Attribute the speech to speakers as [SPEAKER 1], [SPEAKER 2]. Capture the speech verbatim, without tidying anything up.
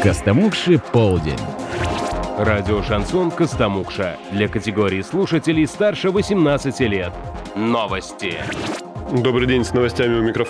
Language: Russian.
[SPEAKER 1] Костомукши полдень.
[SPEAKER 2] Радио «Шансон Костомукша» для категории слушателей старше восемнадцати лет. Новости.
[SPEAKER 3] Добрый день, с новостями у микрофона